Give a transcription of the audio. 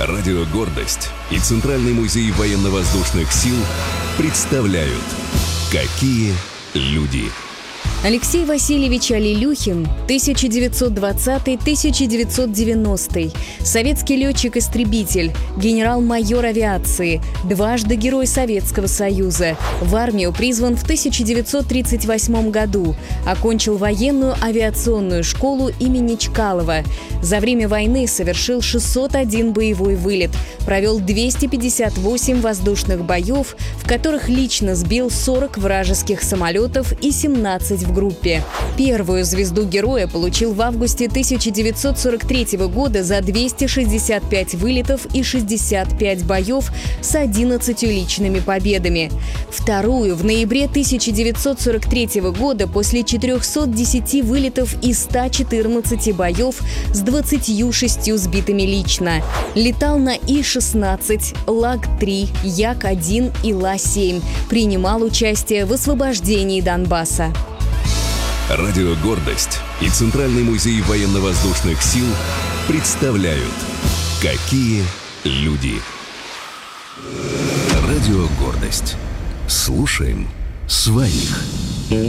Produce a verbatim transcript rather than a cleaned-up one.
Радио «Гордость» и Центральный музей военно-воздушных сил представляют «Какие люди». Алексей Васильевич Алилюхин, тысяча девятьсот двадцатый — тысяча девятьсот девяностый, советский летчик-истребитель, генерал-майор авиации, дважды Герой Советского Союза. В армию призван в тысяча девятьсот тридцать восьмом году, окончил военную авиационную школу имени Чкалова. За время войны совершил шестьсот один боевой вылет, провел двести пятьдесят восемь воздушных боев, в которых лично сбил сорок вражеских самолетов и семнадцать в группе. Первую звезду Героя получил в августе тысяча девятьсот сорок третьего года за двести шестьдесят пять вылетов и шестьдесят пять боев с одиннадцатью личными победами. Вторую в ноябре тысяча девятьсот сорок третьего года после четырехсот десяти вылетов и ста четырнадцати боев с двадцатью шестью сбитыми лично. Летал на И шестнадцать, Лак три, Як один и Ла семь. Принимал участие в освобождении Донбасса. Радио «Гордость» и Центральный музей военно-воздушных сил представляют «Какие люди». Радио «Гордость». Слушаем своих.